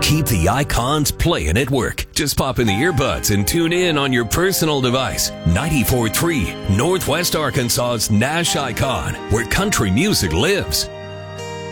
Keep the icons playing at work. Just pop in the earbuds and tune in on your personal device. 94.3 Northwest Arkansas's Nash Icon, where country music lives.